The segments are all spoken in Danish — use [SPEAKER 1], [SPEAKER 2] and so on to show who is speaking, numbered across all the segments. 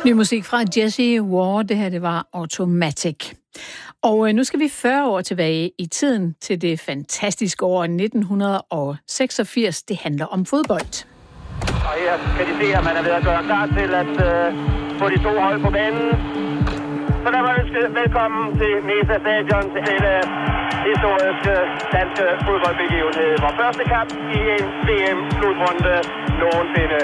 [SPEAKER 1] Ny musik fra Jesse Ward, det her det var Automatic. Og nu skal vi 40 år tilbage i tiden til det fantastiske år 1986. Det handler om fodbold.
[SPEAKER 2] Og her kan de se, at man er ved at gøre klar til at få de to hold på banen. Så der var ønsket velkommen til Mesa Stadion til denne historiske danske fodboldbegivenhed. Vor første kamp i en VM-slutrunde nogensinde.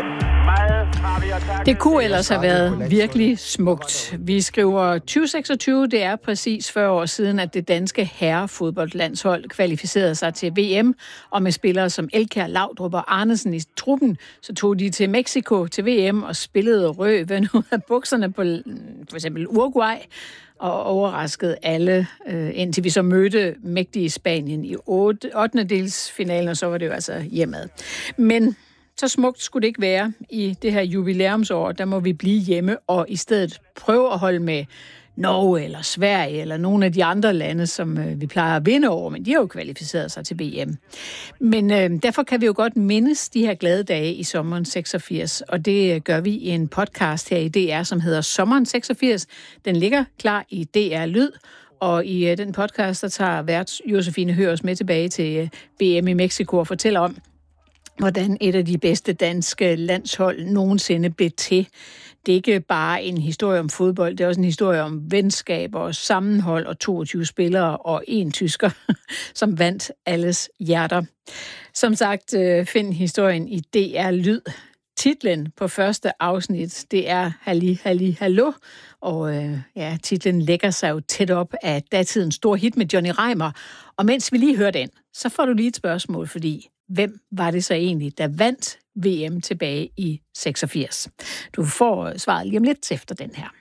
[SPEAKER 2] Det kunne ellers have været virkelig smukt. Vi skriver 2026, det er præcis 40 år siden, at det danske herrefodboldlandshold kvalificerede sig til VM, og med spillere som Elkjær, Laudrup og Arnesen i truppen, så tog de til Mexico til VM og spillede røven ud af bukserne på for eksempel Uruguay, og overraskede alle, indtil vi så mødte mægtige Spanien i 8. delsfinalen, og så var det jo altså hjemad. Men så smukt skulle det ikke være i det her jubilæumsår. Der må vi blive hjemme og i stedet prøve at holde med Norge eller Sverige eller nogle af de andre lande, som vi plejer at vinde over, men de har jo kvalificeret sig til VM. Men derfor kan vi jo godt mindes de her glade dage i sommeren 86, og det gør vi i en podcast her i DR, som hedder Sommeren 86. Den ligger klar i DR Lyd, og i den podcast, der tager vært Josefine Høers med tilbage til VM i Mexico og fortæller om, hvordan et af de bedste danske landshold nogensinde blev til. Det er ikke bare en historie om fodbold, det er også en historie om venskab og sammenhold og 22 spillere og en tysker, som vandt alles hjerter. Som sagt, find historien i DR Lyd. Titlen på første afsnit, det er Halli Halli Hallo, og titlen lægger sig jo tæt op af datidens store hit med Johnny Reimer. Og mens vi lige hører den, så får du lige et spørgsmål, fordi hvem var det så egentlig, der vandt VM tilbage i 86? Du får svaret lige om lidt efter den her.